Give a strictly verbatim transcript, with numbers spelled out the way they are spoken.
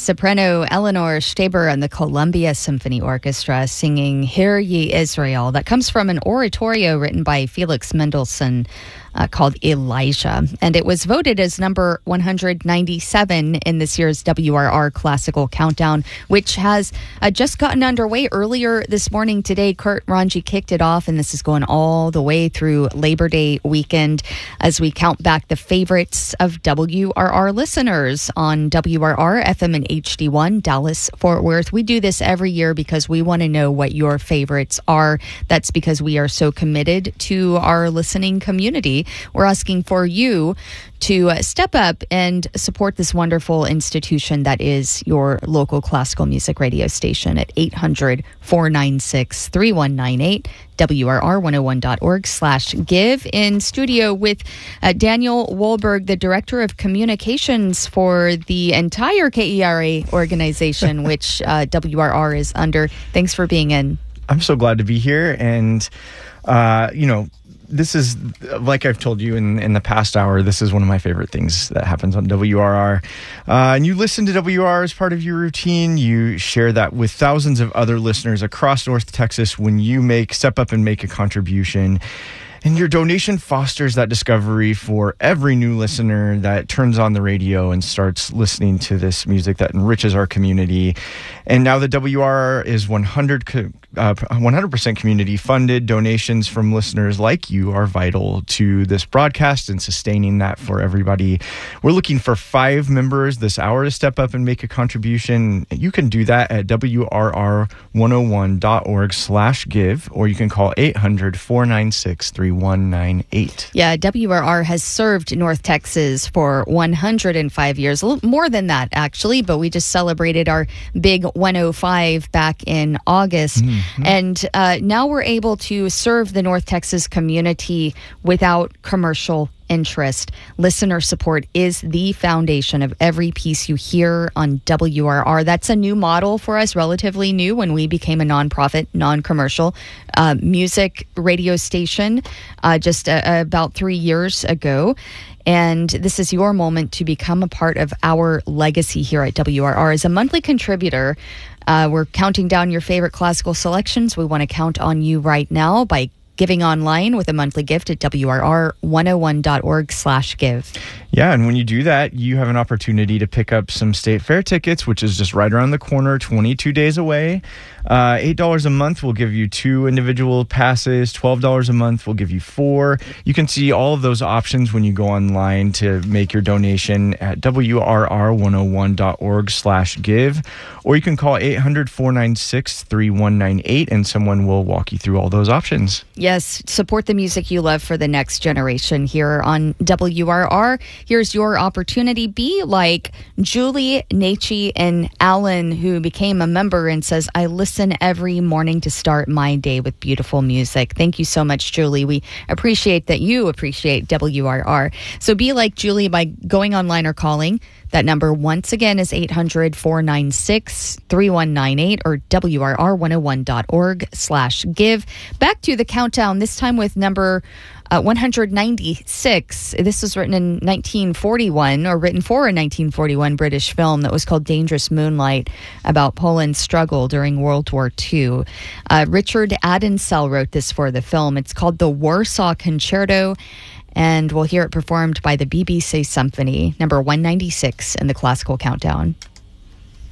Soprano Eleanor Staber and the Columbia Symphony Orchestra singing Hear Ye Israel. That comes from an oratorio written by Felix Mendelssohn uh, called Elijah. And it was voted as number one hundred ninety-seven in this year's W R R Classical Countdown, which has uh, just gotten underway earlier this morning today. Kurt Ranji kicked it off, and this is going all the way through Labor Day weekend as we count back the favorites of W R R listeners on W R R, F M and H D one, Dallas, Fort Worth. We do this every year because we want to know what your favorites are. That's because we are so committed to our listening community. We're asking for you to uh, step up and support this wonderful institution that is your local classical music radio station at eight hundred, four nine six, three one nine eight, W R R one oh one dot org slash give. In studio with uh, Daniel Wohlberg, the Director of Communications for the entire K E R A organization, which uh, W R R is under. Thanks for being in. I'm so glad to be here. And, uh, you know, this is, like I've told you in, in the past hour, this is one of my favorite things that happens on W R R. Uh, and you listen to W R R as part of your routine. You share that with thousands of other listeners across North Texas when you make step up and make a contribution. And your donation fosters that discovery for every new listener that turns on the radio and starts listening to this music that enriches our community. And now the W R R is one hundred percent community funded. Donations from listeners like you are vital to this broadcast and sustaining that for everybody. We're looking for five members this hour to step up and make a contribution. You can do that at W R R one oh one dot org slash give, or you can call eight hundred, four nine six, three one nine eight. Yeah, W R R has served North Texas for one hundred five years, a little more than that actually, but we just celebrated our big one oh five back in August. Mm-hmm. And uh, now we're able to serve the North Texas community without commercial interest. Listener support is the foundation of every piece you hear on W R R. That's a new model for us, relatively new, when we became a nonprofit, non-commercial uh, music radio station uh, just uh, about three years ago. And this is your moment to become a part of our legacy here at W R R. As a monthly contributor, uh, we're counting down your favorite classical selections. We want to count on you right now by giving online with a monthly gift at W R R one oh one dot org slash give. Yeah, and when you do that, you have an opportunity to pick up some state fair tickets, which is just right around the corner, twenty-two days away. Uh, eight dollars a month will give you two individual passes. twelve dollars a month will give you four. You can see all of those options when you go online to make your donation at W R R one oh one dot org slash give, or you can call eight hundred, four nine six, three one nine eight, and someone will walk you through all those options. Yes, support the music you love for the next generation here on W R R. Here's your opportunity. Be like Julie, Nachi, and Alan, who became a member and says, I listen every morning to start my day with beautiful music. Thank you so much, Julie. We appreciate that you appreciate W R R. So be like Julie by going online or calling. That number once again is eight hundred, four nine six, three one nine eight or W R R one oh one dot org slash give. Back to the countdown, this time with number uh, one hundred ninety-six. This was written in nineteen forty-one, or written for a nineteen forty-one British film that was called Dangerous Moonlight, about Poland's struggle during World War Two. Uh, Richard Adensell wrote this for the film. It's called the Warsaw Concerto, and we'll hear it performed by the B B C Symphony, number one ninety-six in the Classical Countdown.